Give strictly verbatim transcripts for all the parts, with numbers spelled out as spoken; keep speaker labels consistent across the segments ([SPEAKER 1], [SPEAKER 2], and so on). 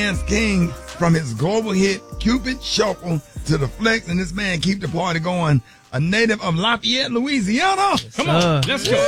[SPEAKER 1] Dance King, from his global hit Cupid Shuffle to the flex, and this man keep the party going. A native of Lafayette, Louisiana. Come on,
[SPEAKER 2] uh,
[SPEAKER 1] let's go.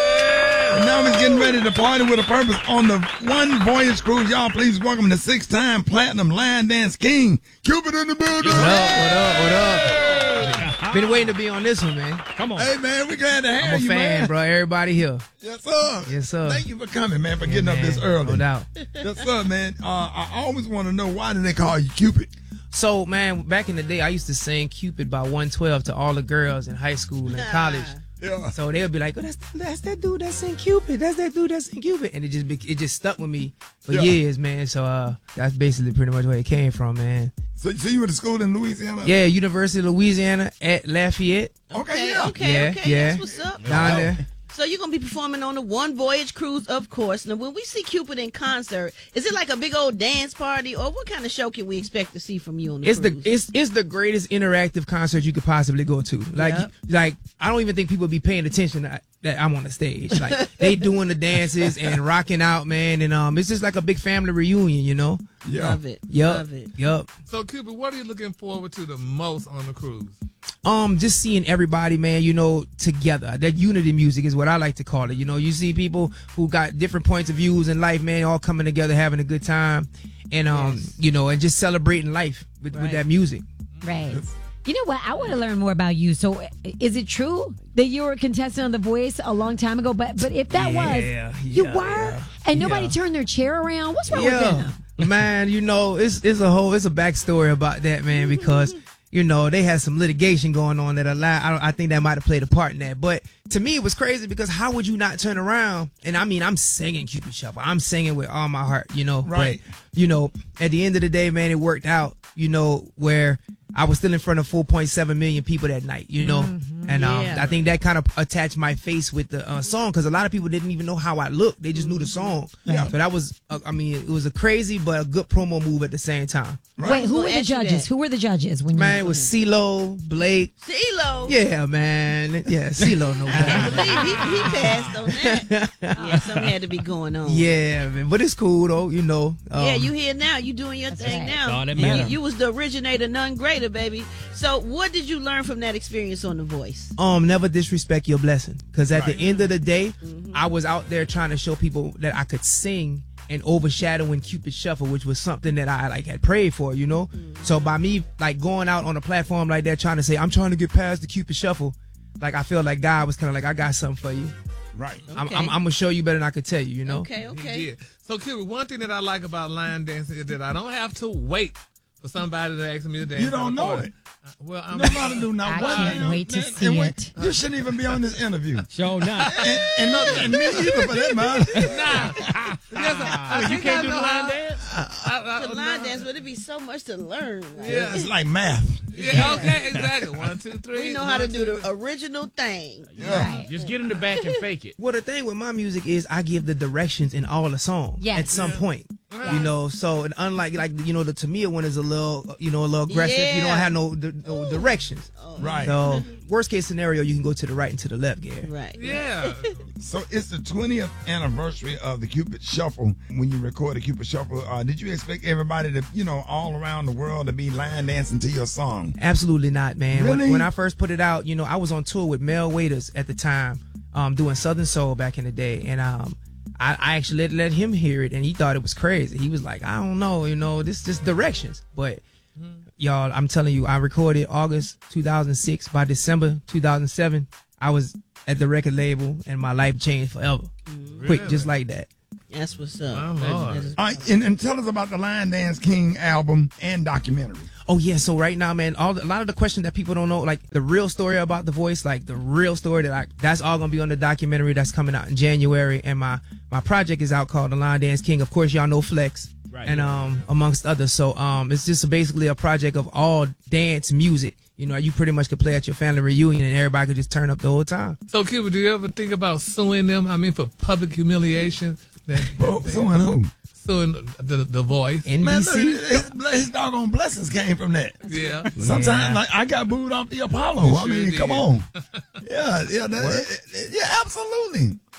[SPEAKER 1] Hey. And now he's getting ready to party with a purpose on the One Voyage Cruise. Y'all please welcome the six-time platinum line dance king, Cupid in the building.
[SPEAKER 2] What up, what up, what up? Been waiting to be on this one, man.
[SPEAKER 1] Come on. Hey, man, we glad to have
[SPEAKER 2] I'm a
[SPEAKER 1] you,
[SPEAKER 2] fan,
[SPEAKER 1] man.
[SPEAKER 2] bro. Everybody here.
[SPEAKER 1] Yes, sir.
[SPEAKER 2] Yes, sir.
[SPEAKER 1] Thank you for coming, man, for
[SPEAKER 2] Yeah,
[SPEAKER 1] getting
[SPEAKER 2] man.
[SPEAKER 1] up this early.
[SPEAKER 2] No doubt.
[SPEAKER 1] Yes, sir, man. Uh, I always want to know, why do they call you Cupid?
[SPEAKER 2] So, man, back in the day, I used to sing Cupid by one twelve to all the girls in high school and college.
[SPEAKER 1] Yeah.
[SPEAKER 2] So they would be like, "Oh, that's that's that dude that sing Cupid. That's that dude that sing Cupid," and it just be, it just stuck with me for
[SPEAKER 1] Yeah.
[SPEAKER 2] years, man. So uh, that's basically pretty much where it came from, man.
[SPEAKER 1] So, so you went to school in Louisiana?
[SPEAKER 2] Yeah, University of Louisiana at Lafayette.
[SPEAKER 1] Okay, yeah.
[SPEAKER 3] Okay,
[SPEAKER 2] Yeah,
[SPEAKER 3] okay,
[SPEAKER 2] yeah.
[SPEAKER 3] that's what's up.
[SPEAKER 2] Down there.
[SPEAKER 3] So you're going to be performing on the One Voyage Cruise, of course. Now, when we see Cupid in concert, is it like a big old dance party, or what kind of show can we expect to see from you on the
[SPEAKER 2] It's
[SPEAKER 3] cruise?
[SPEAKER 2] the it's it's the greatest interactive concert you could possibly go to. Like
[SPEAKER 3] Yep.
[SPEAKER 2] like I don't even think people be paying attention that, that I'm on the stage. Like they doing the dances and rocking out, man. And um, it's just like a big family reunion, you know.
[SPEAKER 1] Yeah.
[SPEAKER 3] Love it.
[SPEAKER 2] Yup.
[SPEAKER 3] Love it.
[SPEAKER 2] Yup.
[SPEAKER 4] So, Cupid, what are you looking forward to the most on the cruise?
[SPEAKER 2] Um, just seeing everybody, man, you know, together. That unity music is what I like to call it. You know, you see people who got different points of views in life, man, all coming together, having a good time, and um,
[SPEAKER 3] Yes.
[SPEAKER 2] you know, and just celebrating life with, with
[SPEAKER 3] Right.
[SPEAKER 2] that music.
[SPEAKER 5] Right. You know what? I want to learn more about you. So, is it true that you were a contestant on The Voice a long time ago? But but if that
[SPEAKER 2] Yeah,
[SPEAKER 5] was, you
[SPEAKER 2] yeah,
[SPEAKER 5] were,
[SPEAKER 2] yeah,
[SPEAKER 5] and nobody
[SPEAKER 2] yeah.
[SPEAKER 5] turned their chair around. What's wrong with them?
[SPEAKER 2] Man, you know, it's it's a whole it's a backstory about that, man, because you know they had some litigation going on that allowed. I, don't, I think that might have played a part in that. But to me, it was crazy because how would you not turn around? And I mean, I'm singing Cupid Shuffle. I'm singing with all my heart, you know.
[SPEAKER 1] Right.
[SPEAKER 2] But, you know, at the end of the day, man, it worked out. You know, where I was still in front of four point seven million people that night, you know, and um,
[SPEAKER 3] Yeah.
[SPEAKER 2] I think that kind of attached my face with the uh, song because a lot of people didn't even know how I looked; they just knew the song.
[SPEAKER 1] Yeah.
[SPEAKER 2] So that was, uh, I mean, it was a crazy but a good promo move at the same time.
[SPEAKER 5] Wait, who
[SPEAKER 3] Who
[SPEAKER 5] were the
[SPEAKER 3] asked you
[SPEAKER 5] judges?
[SPEAKER 3] that?
[SPEAKER 5] Who were the judges when
[SPEAKER 2] Man,
[SPEAKER 5] you?
[SPEAKER 2] it was CeeLo, Blake.
[SPEAKER 3] CeeLo.
[SPEAKER 2] Yeah, man. Yeah, CeeLo, no
[SPEAKER 3] I
[SPEAKER 2] doubt.
[SPEAKER 3] believe he, he passed on that. Yeah, something had to be going on.
[SPEAKER 2] Yeah, man. But it's cool though, you know. Um,
[SPEAKER 3] Yeah, you here now. You doing your thing
[SPEAKER 5] right.
[SPEAKER 3] now.
[SPEAKER 6] That's all that
[SPEAKER 3] You-
[SPEAKER 6] matters.
[SPEAKER 3] You, was the originator, none greater, baby. So what did you learn from that experience on The Voice?
[SPEAKER 2] um never disrespect your blessing because at the end of the day I was out there trying to show people that I could sing and overshadowing Cupid Shuffle, which was something that I like had prayed for, you know. So by me like going out on a platform like that trying to say I'm trying to get past the Cupid Shuffle, like I feel like God was kind of like, I got something for you.
[SPEAKER 1] Right.
[SPEAKER 2] I'm,
[SPEAKER 3] Okay.
[SPEAKER 2] I'm, I'm gonna show you better than I could tell you, you know.
[SPEAKER 3] Okay, okay.
[SPEAKER 4] Yeah. So, Cupid, one thing that I like about line dancing is that I don't have to wait for somebody to ask me to dance.
[SPEAKER 1] You don't know
[SPEAKER 4] Uh,
[SPEAKER 1] it.
[SPEAKER 4] Well, I'm
[SPEAKER 1] You don't know how to do now.
[SPEAKER 5] I
[SPEAKER 1] What?
[SPEAKER 5] can't wait to
[SPEAKER 1] And
[SPEAKER 5] see
[SPEAKER 1] wait,
[SPEAKER 5] it.
[SPEAKER 1] You shouldn't even be on this interview.
[SPEAKER 6] Show not.
[SPEAKER 1] and, and, not, and me either, for that matter.
[SPEAKER 4] Nah. Yes, I, I
[SPEAKER 6] You
[SPEAKER 4] think
[SPEAKER 6] can't
[SPEAKER 4] I
[SPEAKER 6] do the
[SPEAKER 4] know
[SPEAKER 6] line
[SPEAKER 4] how-
[SPEAKER 6] dance?
[SPEAKER 4] I, I,
[SPEAKER 3] The line dance, but it'd be so much to learn. Like,
[SPEAKER 4] Yeah.
[SPEAKER 1] It's like math.
[SPEAKER 4] Yeah, okay, exactly. One, two, three.
[SPEAKER 3] We know how to
[SPEAKER 4] One,
[SPEAKER 3] do
[SPEAKER 4] two,
[SPEAKER 3] the original thing.
[SPEAKER 5] Right.
[SPEAKER 6] Just get in the back and fake it.
[SPEAKER 2] Well, the thing with my music is I give the directions in all the songs
[SPEAKER 5] Yes.
[SPEAKER 2] at some point. You know, so and unlike like you know the Tamia one is a little you know a little aggressive. You
[SPEAKER 3] Yeah.
[SPEAKER 2] don't have no, no, no directions.
[SPEAKER 1] Right.
[SPEAKER 2] So worst case scenario, you can go to the right and to the left, Gary.
[SPEAKER 3] Right.
[SPEAKER 4] Yeah.
[SPEAKER 1] So it's the twentieth anniversary of the Cupid Shuffle. When you recorded Cupid Shuffle, uh, did you expect everybody to, you know, all around the world to be line dancing to your song?
[SPEAKER 2] Absolutely not, man.
[SPEAKER 1] Really?
[SPEAKER 2] When, when I first put it out, you know, I was on tour with Mel Waiters at the time, um, doing Southern Soul back in the day, and um, I, I actually let, let him hear it, and he thought it was crazy. He was like, I don't know, you know, this just directions. But y'all, I'm telling you, I recorded August two thousand six. By December two thousand seven, I was at the record label, and my life changed forever, quick, just like that.
[SPEAKER 3] That's what's up.
[SPEAKER 4] Oh,
[SPEAKER 3] That-
[SPEAKER 4] Lord.
[SPEAKER 3] that is-
[SPEAKER 1] All right, and, and tell us about the Line Dance King album and documentary.
[SPEAKER 2] Oh yeah, so right now, man, all the, a lot of the questions that people don't know, like the real story about The Voice, like the real story that I, that's all gonna be on the documentary that's coming out in January, and my my project is out called The Line Dance King. Of course, y'all know Flex,
[SPEAKER 6] Right.
[SPEAKER 2] and um amongst others. So um it's just basically a project of all dance music. You know, you pretty much could play at your family reunion and everybody could just turn up the whole time.
[SPEAKER 4] So, Cupid, do you ever think about suing them? I mean, for public humiliation? That,
[SPEAKER 1] Oh, so and who?
[SPEAKER 4] suing the, the voice?
[SPEAKER 2] N
[SPEAKER 1] Man,
[SPEAKER 2] B
[SPEAKER 1] look,
[SPEAKER 2] C.
[SPEAKER 1] his, his doggone blessings came from that.
[SPEAKER 4] Yeah.
[SPEAKER 1] Sometimes,
[SPEAKER 2] Yeah.
[SPEAKER 1] like, I got booed off the Apollo. I
[SPEAKER 4] sure
[SPEAKER 1] mean,
[SPEAKER 4] did.
[SPEAKER 1] come on. Yeah, yeah, that, yeah, absolutely.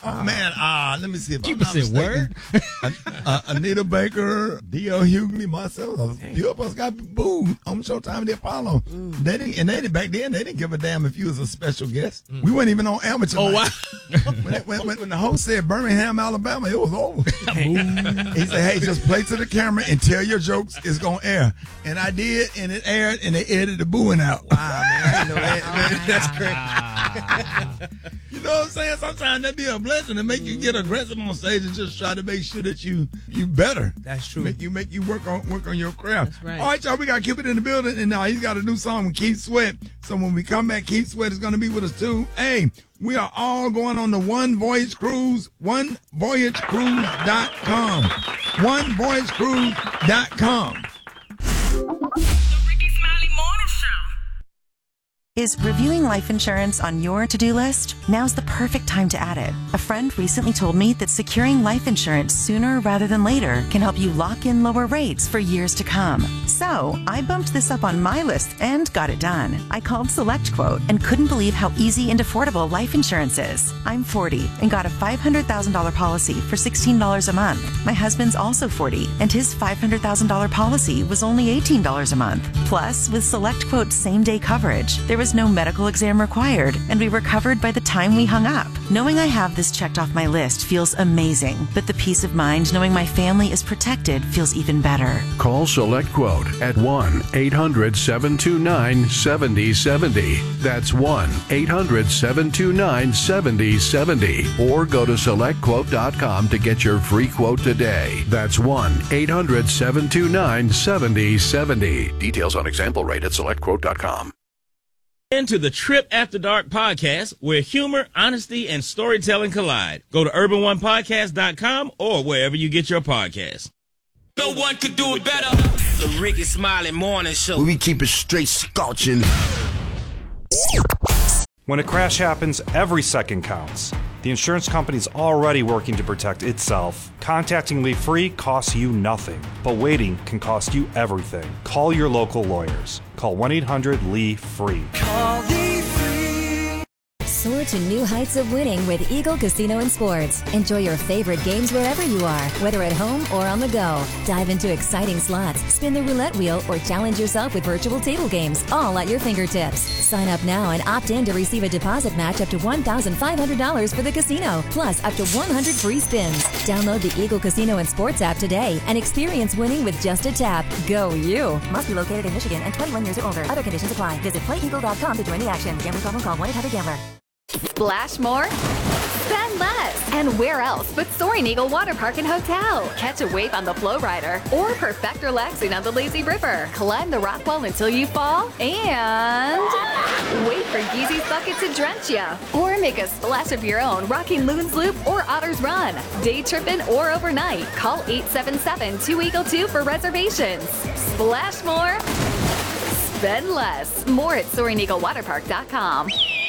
[SPEAKER 1] Oh, man, uh, let me see if
[SPEAKER 6] Cupid
[SPEAKER 1] I'm not
[SPEAKER 6] said
[SPEAKER 1] mistaken. uh, uh, Anita Baker, D L. Hughley, myself, a few of us got booed on Showtime the Apollo. Mm. They didn't, and they didn't, back then, they didn't give a damn if you was a special guest. Mm. We weren't even on amateur
[SPEAKER 4] Oh,
[SPEAKER 1] night.
[SPEAKER 4] wow.
[SPEAKER 1] when, when, when, when the host said Birmingham, Alabama, it was over. He said, hey, just play to the camera and tell your jokes. It's going to air. And I did, and it aired, and they edited the booing out.
[SPEAKER 2] Wow, man, I didn't know that. That's crazy.
[SPEAKER 1] You know what I'm saying? Sometimes that be a blessing to make you get aggressive on stage and just try to make sure that you you better.
[SPEAKER 2] That's true.
[SPEAKER 1] Make you make you work on work on your craft.
[SPEAKER 3] That's right.
[SPEAKER 1] All right, y'all. We got Cupid in the building, and now he's got a new song with Keith Sweat. So when we come back, Keith Sweat is going to be with us too. Hey, we are all going on the One Voyage Cruise. one voyage cruise dot com. one voyage cruise dot com.
[SPEAKER 7] Is reviewing life insurance on your to-do list? Now's the perfect time to add it. A friend recently told me that securing life insurance sooner rather than later can help you lock in lower rates for years to come. So I bumped this up on my list and got it done. I called SelectQuote and couldn't believe how easy and affordable life insurance is. I'm forty and got a five hundred thousand dollars policy for sixteen dollars a month. My husband's also forty and his five hundred thousand dollars policy was only eighteen dollars a month. Plus, with SelectQuote's same-day coverage, there was no medical exam required, and we were covered by the time we hung up. Knowing I have this checked off my list feels amazing, but the peace of mind knowing my family is protected feels even better.
[SPEAKER 8] Call SelectQuote at one eight hundred seven two nine seven zero seven zero. That's one eight hundred seven two nine seven zero seven zero. Or go to select quote dot com to get your free quote today. That's one eight hundred seven two nine seven zero seven zero. Details on example rate at select quote dot com.
[SPEAKER 9] Into the Trip After Dark podcast, where humor, honesty, and storytelling collide. Go to urban one podcast dot com or wherever you get your podcasts.
[SPEAKER 10] No one could do it better. The Ricky Smiley Morning Show.
[SPEAKER 11] We keep it straight scorching.
[SPEAKER 12] When a crash happens, every second counts. The insurance company's already working to protect itself. Contacting Lee Free costs you nothing, but waiting can cost you everything. Call your local lawyers. Call one eight hundred L E E F R E E.
[SPEAKER 10] Call Lee Free.
[SPEAKER 13] Soar to new heights of winning with Eagle Casino and Sports. Enjoy your favorite games wherever you are, whether at home or on the go. Dive into exciting slots, spin the roulette wheel, or challenge yourself with virtual table games, all at your fingertips. Sign up now and opt in to receive a deposit match up to one thousand five hundred dollars for the casino, plus up to one hundred free spins. Download the Eagle Casino and Sports app today and experience winning with just a tap. Go you! Must be located in Michigan and twenty-one years or older. Other conditions apply. Visit play eagle dot com to join the action. Gambling problem, call one eight hundred gambler.
[SPEAKER 14] Splash more? Spend less! And where else but Soaring Eagle Water Park and Hotel? Catch a wave on the Flow Rider or perfect relaxing on the Lazy River. Climb the rock wall until you fall and wait for Yeezy's bucket to drench you. Or make a splash of your own rocking Loon's Loop or Otter's Run. Day tripping or overnight. Call eight seven seven two Eagle two for reservations. Splash more. Spend less. More at soaring eagle water park dot com.